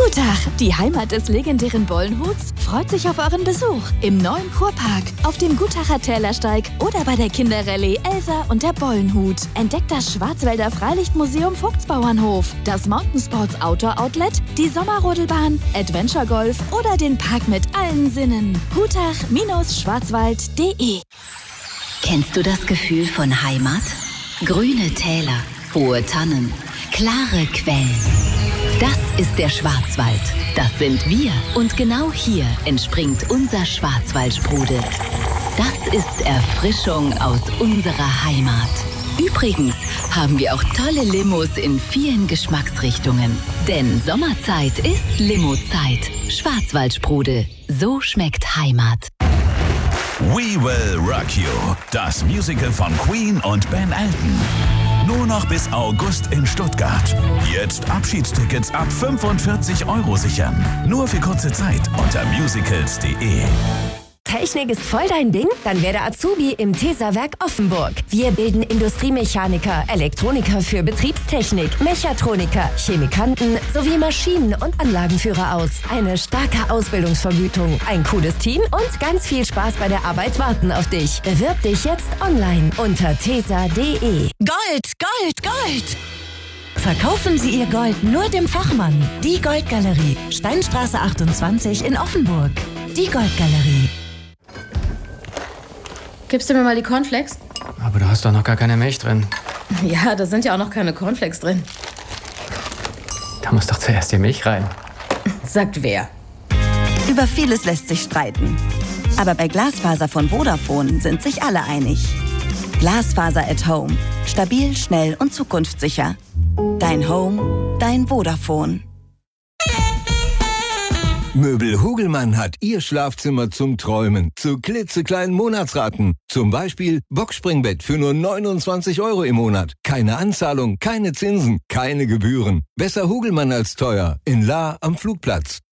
Gutach, die Heimat des legendären Bollenhuts, freut sich auf euren Besuch im neuen Kurpark, auf dem Gutacher Tälersteig oder bei der Kinderrallye Elsa und der Bollenhut. Entdeckt das Schwarzwälder Freilichtmuseum Vogtsbauernhof, das Mountainsports Outdoor Outlet, die Sommerrodelbahn, Adventure Golf oder den Park mit allen Sinnen. Gutach-schwarzwald.de. Kennst du das Gefühl von Heimat? Grüne Täler, hohe Tannen, klare Quellen. Das ist der Schwarzwald. Das sind wir. Und genau hier entspringt unser Schwarzwaldsprudel. Das ist Erfrischung aus unserer Heimat. Übrigens haben wir auch tolle Limos in vielen Geschmacksrichtungen. Denn Sommerzeit ist Limozeit. Schwarzwaldsprudel. So schmeckt Heimat. We Will Rock You. Das Musical von Queen und Ben Elton. Nur noch bis August in Stuttgart. Jetzt Abschiedstickets ab 45 € sichern. Nur für kurze Zeit unter musicals.de. Technik ist voll dein Ding? Dann werde Azubi im Tesa-Werk Offenburg. Wir bilden Industriemechaniker, Elektroniker für Betriebstechnik, Mechatroniker, Chemikanten sowie Maschinen- und Anlagenführer aus. Eine starke Ausbildungsvergütung, ein cooles Team und ganz viel Spaß bei der Arbeit warten auf dich. Bewirb dich jetzt online unter tesa.de. Gold, Gold, Gold! Verkaufen Sie Ihr Gold nur dem Fachmann. Die Goldgalerie, Steinstraße 28 in Offenburg. Die Goldgalerie. Gibst du mir mal die Cornflakes? Aber du hast doch noch gar keine Milch drin. Ja, da sind ja auch noch keine Cornflakes drin. Da muss doch zuerst die Milch rein. Sagt wer? Über vieles lässt sich streiten. Aber bei Glasfaser von Vodafone sind sich alle einig. Glasfaser at Home. Stabil, schnell und zukunftssicher. Dein Home, dein Vodafone. Möbel Hugelmann hat Ihr Schlafzimmer zum Träumen zu klitzekleinen Monatsraten. Zum Beispiel Boxspringbett für nur 29 € im Monat. Keine Anzahlung, keine Zinsen, keine Gebühren. Besser Hugelmann als teuer. In Lahr am Flugplatz.